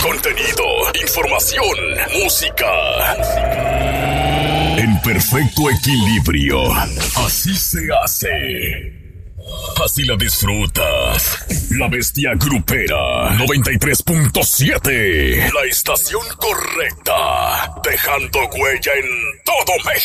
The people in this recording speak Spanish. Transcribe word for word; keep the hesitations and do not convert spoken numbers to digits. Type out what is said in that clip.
Contenido, información, música. En perfecto equilibrio. Así se hace. Así la disfrutas. La Bestia Grupera noventa y tres punto siete. La estación correcta. Dejando huella en todo México.